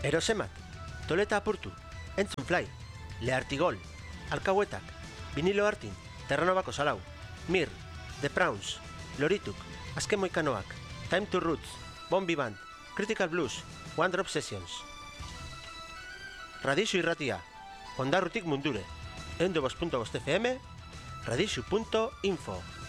Erosemat, Toleta apurtu, Entzun Fly, Leartigol, Alcahuetak, Vinilo Artin, Terranobako Salau, Mir, The Prawns, Lorituk, Azken Moikanoak, Time to Roots, Bombi Band, Critical Blues, One Drop Sessions. Radixu irratia, Ondarrutik mundure, 102.5 FM, radixu.info.